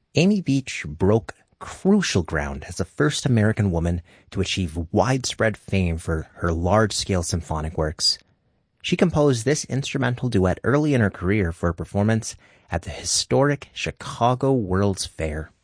Amy Beach broke crucial ground as the first American woman to achieve widespread fame for her large-scale symphonic works. She composed this instrumental duet early in her career for a performance at the historic Chicago World's Fair.